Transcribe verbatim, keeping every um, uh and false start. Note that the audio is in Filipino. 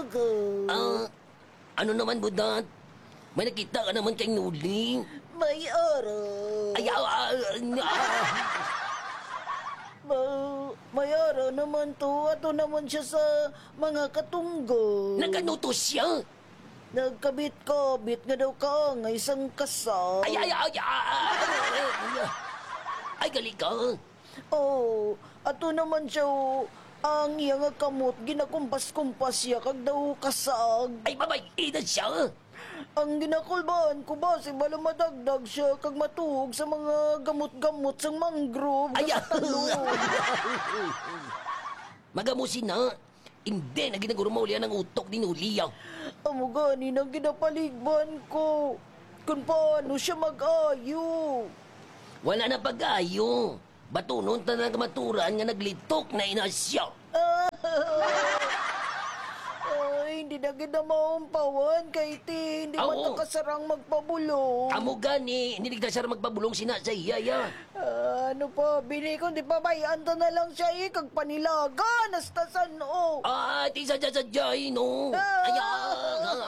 ko. Ah, ano naman, Budat? May nakita ka naman kay Nuling. May oro. Ay, ah, ah, ah. Ba, may oro naman to. Ato naman siya sa mga katunggo. Naganuto siya. Nagkabit-kabit nga daw ka nga isang kasal. Ay, ay, ay, ay. Ay, gali ka. Oh, ato naman siya oh, ang iya nga kamot ginakumpas-kumpas siya kag daw kasag. Ay, babay, ina siya. Ang ginakulbaan ko ba si bala madagdag siya kag matuog sa mga gamot-gamot sang mangrove Ay, sa ah. talon. Magamusin na. Hindi na ginaguro mauli ang utok ni Nuliya. Amo gani nang ginapaligban ko. Kung paano siya mag-ayo. Wala na pag-ayo. Batunon ta na kamaturan nga naglitok na ina siya. Ay, hindi na gina maumpawan kay ti. Hindi Ah, man oo. ta kasarang magpabulong. Amo gani, hindi nagda siya magpabulong sina sa iya ya. Ah, ano pa, bili ko, di pa bayan to na lang siya eh, kag panilaga, nastasan o. Ah, ti sa sa sa no. Ah. Ay, ah,